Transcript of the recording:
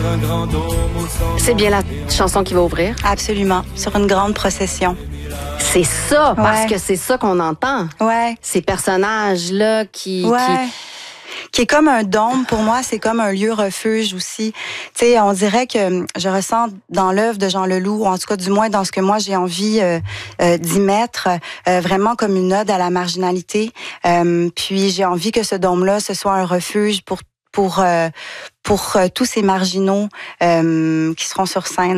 C'est bien la chanson qui va ouvrir? Absolument, sur une grande procession. C'est ça, parce que c'est ça qu'on entend. Ouais. Ces personnages-là qui est comme un dôme pour moi, c'est comme un lieu refuge aussi. Tu sais, on dirait que je ressens dans l'œuvre de Jean Leloup, ou en tout cas du moins dans ce que moi j'ai envie d'y mettre, vraiment comme une ode à la marginalité. Puis j'ai envie que ce dôme-là, ce soit un refuge pour tous ces marginaux qui seront sur scène.